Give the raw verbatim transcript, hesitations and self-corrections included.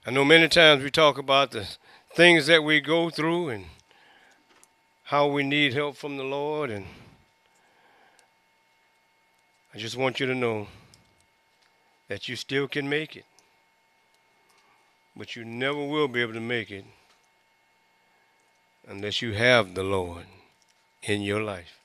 I know many times we talk about the things that we go through and how we need help from the Lord, and I just want you to know that you still can make it, but you never will be able to make it unless you have the Lord in your life.